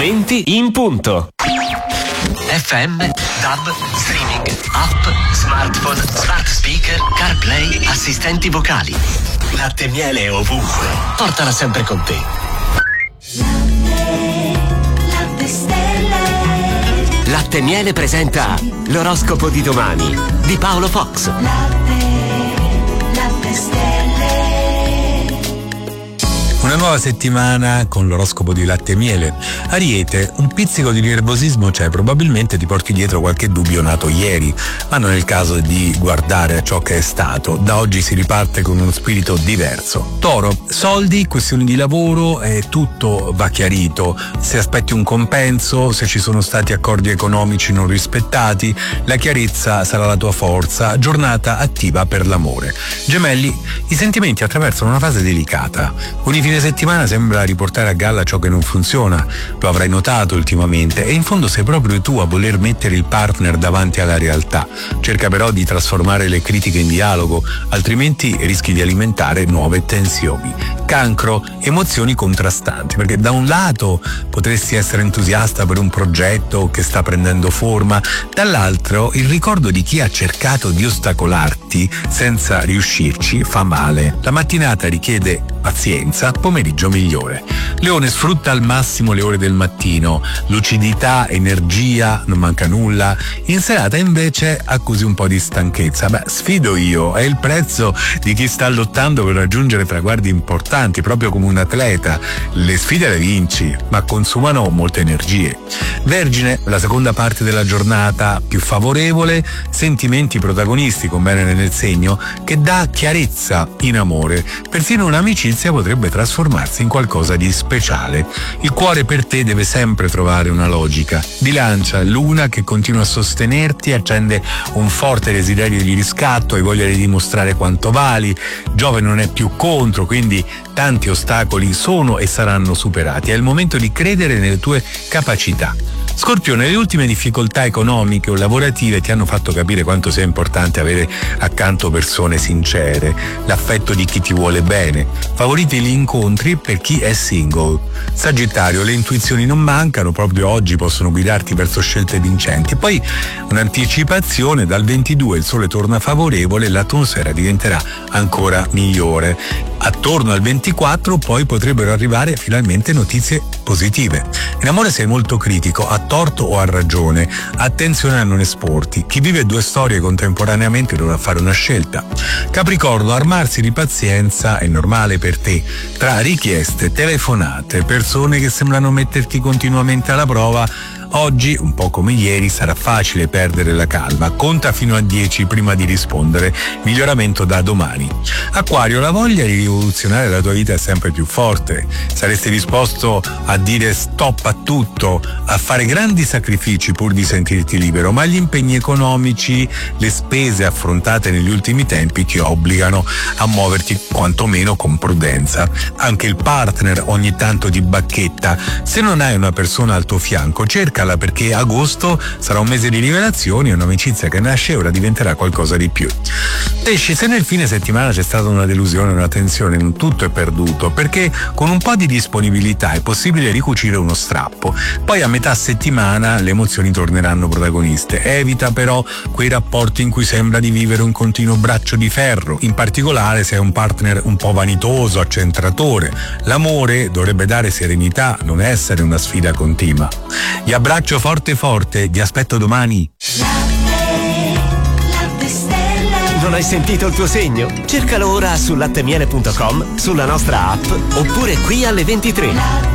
20 in punto. FM, DAB, streaming, app, smartphone, smart speaker, CarPlay, assistenti vocali. Latte e miele ovunque. Portala sempre con te. Latte Stelle. Latte e miele presenta l'oroscopo di domani di Paolo Fox. Latte Stelle. Una nuova settimana con l'oroscopo di Latte e Miele. Ariete, un pizzico di nervosismo c'è, probabilmente ti porti dietro qualche dubbio nato ieri, ma non è il caso di guardare a ciò che è stato. Da oggi si riparte con uno spirito diverso. Toro, soldi, questioni di lavoro, tutto va chiarito. Se aspetti un compenso, se ci sono stati accordi economici non rispettati, la chiarezza sarà la tua forza. Giornata attiva per l'amore. Gemelli, i sentimenti attraversano una fase delicata. Con i fine settimana sembra riportare a galla ciò che non funziona, lo avrai notato ultimamente, e in fondo sei proprio tu a voler mettere il partner davanti alla realtà. Cerca però di trasformare le critiche in dialogo, altrimenti rischi di alimentare nuove tensioni. Cancro, emozioni contrastanti, perché da un lato potresti essere entusiasta per un progetto che sta prendendo forma, dall'altro il ricordo di chi ha cercato di ostacolarti senza riuscirci fa male. La mattinata richiede pazienza, pomeriggio migliore. Leone, sfrutta al massimo le ore del mattino, lucidità, energia, non manca nulla. In serata invece accusi un po' di stanchezza. Sfido io, è il prezzo di chi sta lottando per raggiungere traguardi importanti, proprio come un atleta. Le sfide le vinci, ma consumano molte energie. Vergine, la seconda parte della giornata più favorevole, sentimenti protagonisti con Venere nel segno, che dà chiarezza in amore. Persino un'amicizia potrebbe trasformarsi in qualcosa di speciale. Il cuore per te deve sempre trovare una logica. Bilancia, luna che continua a sostenerti, accende un forte desiderio di riscatto e voglia di dimostrare quanto vali. Giove non è più contro, quindi tanti ostacoli sono e saranno superati. È il momento di credere nelle tue capacità. Scorpione, le ultime difficoltà economiche o lavorative ti hanno fatto capire quanto sia importante avere accanto persone sincere, l'affetto di chi ti vuole bene. Favorite gli incontri per chi è single. Sagittario, le intuizioni non mancano, proprio oggi possono guidarti verso scelte vincenti. Poi un'anticipazione: dal 22 il sole torna favorevole e l'atmosfera diventerà ancora migliore. Attorno al 24 poi potrebbero arrivare finalmente notizie positive. In amore sei molto critico, a torto o a ragione. Attenzione a non esporti. Chi vive due storie contemporaneamente dovrà fare una scelta. Capricorno, armarsi di pazienza è normale per te. Tra richieste, telefonate, persone che sembrano metterti continuamente alla prova, oggi, un po' come ieri, sarà facile perdere la calma. Conta fino a 10 prima di rispondere. Miglioramento da domani. Acquario, la voglia di rivoluzionare la tua vita è sempre più forte. Saresti disposto a dire stop a tutto, a fare grandi sacrifici pur di sentirti libero, ma gli impegni economici, le spese affrontate negli ultimi tempi ti obbligano a muoverti quantomeno con prudenza. Anche il partner ogni tanto ti bacchetta. Se non hai una persona al tuo fianco, cercala, perché agosto sarà un mese di rivelazioni e un'amicizia che nasce ora diventerà qualcosa di più. Pesci, se nel fine settimana c'è stata una delusione, una tensione, non tutto è perduto, perché con un po' di disponibilità è possibile ricucire uno strappo. Poi a metà settimana le emozioni torneranno protagoniste. Evita però quei rapporti in cui sembra di vivere un continuo braccio di ferro, in particolare se è un partner un po' vanitoso, accentratore. L'amore dovrebbe dare serenità, non essere una sfida continua. Vi abbraccio forte forte, vi aspetto domani. Latte Stelle. Non hai sentito il tuo segno? Cercalo ora su lattemiele.com, sulla nostra app oppure qui alle 23.